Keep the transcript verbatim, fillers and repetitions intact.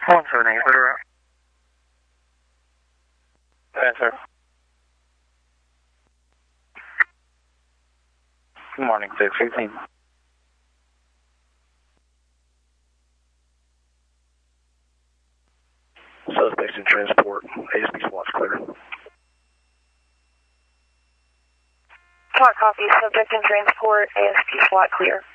one seven eight, put her out. Yes, sir. Good morning, six sixteen. Suspects in transport. A S P SWAT's clear. SWAT copy. Subject in transport. A S P SWAT clear.